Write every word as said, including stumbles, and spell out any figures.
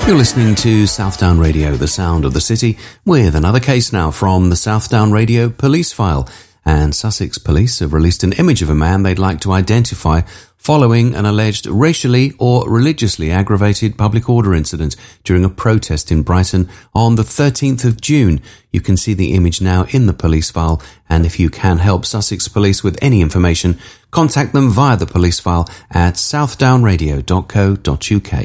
You're listening to Southdown Radio, the sound of the city, with another case now from the Southdown Radio police file. And Sussex police have released an image of a man they'd like to identify following an alleged racially or religiously aggravated public order incident during a protest in Brighton on the thirteenth of June. You can see the image now in the police file, and if you can help Sussex police with any information, contact them via the police file at southdown radio dot co dot uk.